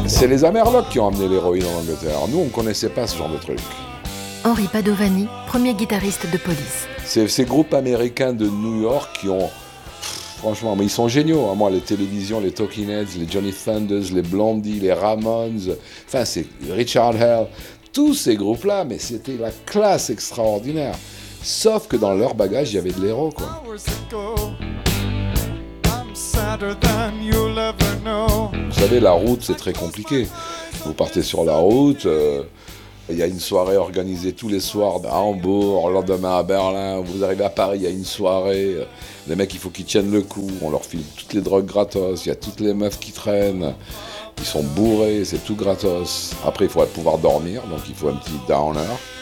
C'est les Amerlocs qui ont amené l'héroïne en Angleterre. Nous, on ne connaissait pas ce genre de truc. Henry Padovani, premier guitariste de Police. C'est ces groupes américains de New York qui ont... Franchement, mais ils sont géniaux. Hein. Moi, les télévisions, les Talking Heads, les Johnny Thunders, les Blondie, les Ramones, enfin, c'est Richard Hell, tous ces groupes-là, mais c'était la classe extraordinaire. Sauf que dans leur bagage, il y avait de l'héros, quoi. Vous savez, la route, c'est très compliqué. Vous partez sur la route, il y a une soirée organisée tous les soirs à Hambourg, le lendemain à Berlin, vous arrivez à Paris, il y a une soirée, les mecs, il faut qu'ils tiennent le coup, on leur file toutes les drogues gratos, il y a toutes les meufs qui traînent, ils sont bourrés, c'est tout gratos. Après, il faut pouvoir dormir, donc il faut un petit downer.